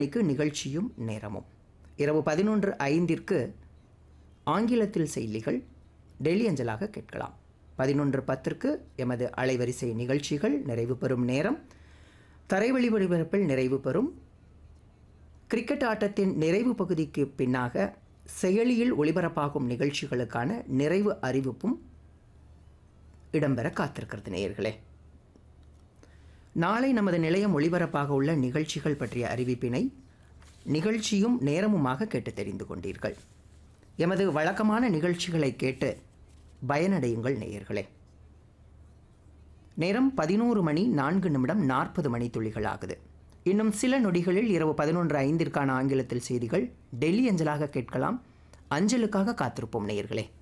நிகழ்ச்சியும் நேரமும். இரவு 11:05 ஆங்கிலத்தில் செய்திகள் டெல்லி அஞ்சலாக கேட்கலாம். 11:10 எமது அலைவரிசை நிகழ்ச்சிகள் நிறைவு பெறும் நேரம். தரைவழி ஒளிபரப்பில் நிறைவு பெறும் கிரிக்கெட் ஆட்டத்தின் நிறைவு பகுதிக்கு பின்னாக செயலியில் ஒளிபரப்பாகும் நிகழ்ச்சிகளுக்கான நிறைவு அறிவிப்பும் இடம்பெற காத்திருக்கிறது நேயர்களே. நாளை நமது நிலையம் ஒளிபரப்பாக உள்ள நிகழ்ச்சிகள் பற்றிய அறிவிப்பினை நிகழ்ச்சியும் நேரமுமாக கேட்டு தெரிந்து கொண்டீர்கள். எமது வழக்கமான நிகழ்ச்சிகளை கேட்டு பயனடையுங்கள் நேயர்களே. நேரம் 11:04 துளிகள் ஆகுது. இன்னும் சில நொடிகளில் இரவு 11:05 ஆங்கிலத்தில் செய்திகள் டெல்லி அஞ்சலாக கேட்கலாம். அஞ்சலுக்காக காத்திருப்போம் நேயர்களே.